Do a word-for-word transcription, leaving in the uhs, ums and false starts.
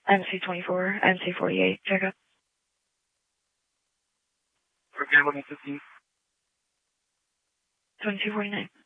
M C twenty-four, M C forty-eight, checkup. For Gamble fifteen. twenty-two forty-nine.